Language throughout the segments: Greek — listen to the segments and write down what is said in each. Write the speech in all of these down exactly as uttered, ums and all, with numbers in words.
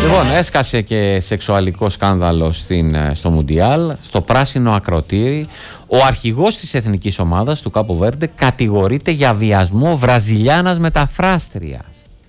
Λοιπόν, έσκασε και σεξουαλικό σκάνδαλο στην, στο Μουντιάλ, στο πράσινο ακροτήρι. Ο αρχηγός της εθνικής ομάδας του Κάπο Βέρντε κατηγορείται για βιασμό Βραζιλιάνας μεταφράστριας.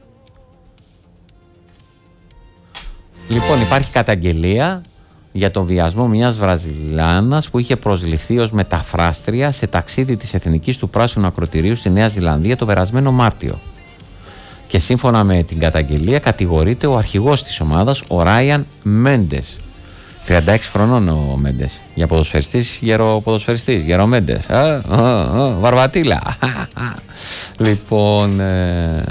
Λοιπόν, υπάρχει καταγγελία για τον βιασμό μιας Βραζιλιάνας που είχε προσληφθεί ως μεταφράστρια σε ταξίδι της εθνικής του πράσινου ακροτηρίου στη Νέα Ζηλανδία το περασμένο Μάρτιο. Και σύμφωνα με την καταγγελία κατηγορείται ο αρχηγός της ομάδας, ο Ράιαν Μέντες. τριάντα έξι χρονών ο Μέντες. Για ποδοσφαιριστής, γεροποδοσφαιριστής, γερο Μέντες. Α, α, α, βαρβατήλα. Λοιπόν... Ε...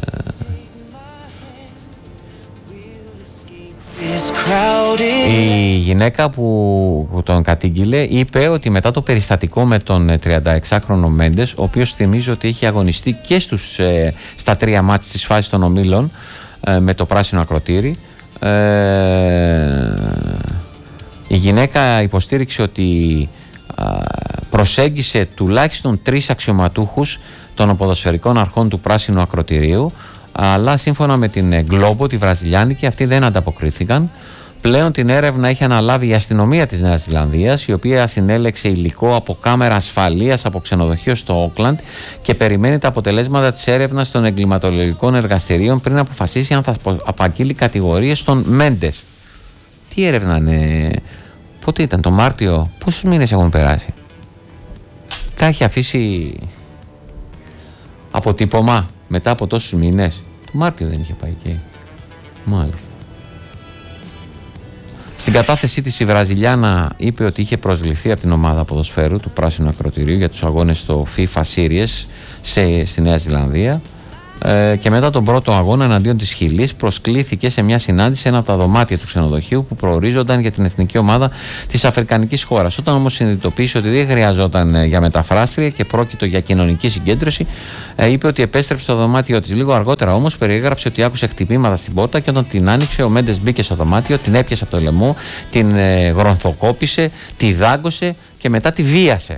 Η γυναίκα που τον κατήγγειλε είπε ότι μετά το περιστατικό με τον τριανταεξάχρονο Μέντες, ο οποίος θυμίζει ότι είχε αγωνιστεί και στους, ε, στα τρία μάτς της φάσης των ομίλων ε, με το πράσινο ακροτήρι, ε, η γυναίκα υποστήριξε ότι ε, προσέγγισε τουλάχιστον τρεις αξιωματούχους των ποδοσφαιρικών αρχών του πράσινου ακροτηρίου, αλλά σύμφωνα με την Globo, τη βραζιλιάνικη, αυτοί δεν ανταποκρίθηκαν. Πλέον την έρευνα έχει αναλάβει η αστυνομία της Νέας Ζηλανδίας, η οποία συνέλεξε υλικό από κάμερα ασφαλείας από ξενοδοχείο στο Όκλαντ και περιμένει τα αποτελέσματα της έρευνας των εγκληματολογικών εργαστηρίων πριν αποφασίσει αν θα απαγγείλει κατηγορίες στον Μέντες. Τι έρευνα είναι, πότε ήταν, το Μάρτιο, πόσους μήνες έχουν περάσει? Τα έχει αφήσει αποτύπωμα μετά από τόσους μήνες? Το Μάρτιο δεν είχε πάει εκεί. Μάλιστα. Στην κατάθεσή της η Βραζιλιάνα είπε ότι είχε προσληφθεί από την ομάδα ποδοσφαίρου του πράσινου ακροτηρίου για τους αγώνες στο FIFA Series σε, στη Νέα Ζηλανδία, ε, και μετά τον πρώτο αγώνα εναντίον της Χιλής προσκλήθηκε σε μια συνάντηση σε ένα από τα δωμάτια του ξενοδοχείου που προορίζονταν για την εθνική ομάδα της αφρικανικής χώρας. Όταν όμως συνειδητοποίησε ότι δεν χρειαζόταν για μεταφράστρια και πρόκειτο για κοινωνική συγκέντρωση, ε, είπε ότι επέστρεψε στο δωμάτιό της. Λίγο αργότερα όμως περιέγραψε ότι άκουσε χτυπήματα στην πόρτα και όταν την άνοιξε ο Μέντες μπήκε στο δωμάτιο, την έπιασε από το λαιμό, την ε, γρονθοκόπησε, τη δάγκωσε και μετά τη βίασε.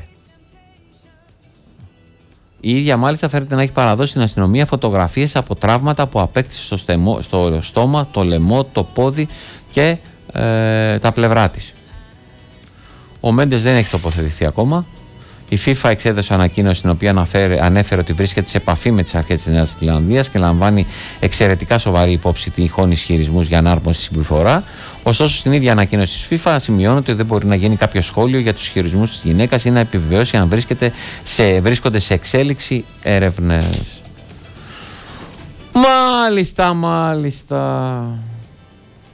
Η ίδια μάλιστα φέρεται να έχει παραδώσει στην αστυνομία φωτογραφίες από τραύματα που απέκτησε στο, στεμό, στο στόμα, το λαιμό, το πόδι και ε, τα πλευρά της. Ο Μέντες δεν έχει τοποθετηθεί ακόμα. Η FIFA εξέδωσε ανακοίνωση στην οποία αναφέρε, ανέφερε ότι βρίσκεται σε επαφή με τις αρχές της Νέας Ζηλανδίας και λαμβάνει εξαιρετικά σοβαρή υπόψη τυχόν ισχυρισμούς για ανάρμοση συμπεριφορά. Ωστόσο, στην ίδια ανακοίνωση της FIFA σημειώνεται ότι δεν μπορεί να γίνει κάποιο σχόλιο για τους ισχυρισμούς της γυναίκας ή να επιβεβαιώσει αν βρίσκεται σε, βρίσκονται σε εξέλιξη έρευνες. Μάλιστα, μάλιστα.